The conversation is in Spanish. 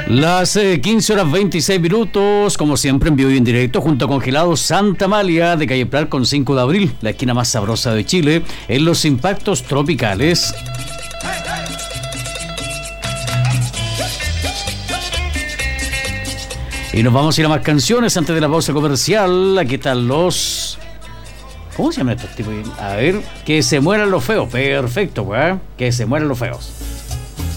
Las 15 horas 26 minutos, como siempre en vivo y en directo, junto a Congelados Santa Amalia de calle Pral con 5 de abril, la esquina más sabrosa de Chile, en los impactos tropicales. Y nos vamos a ir a más canciones antes de la pausa comercial. Aquí están los... ¿Cómo se llaman estos tipos? A ver, que se mueran los feos. Perfecto, weá. Que se mueran los feos.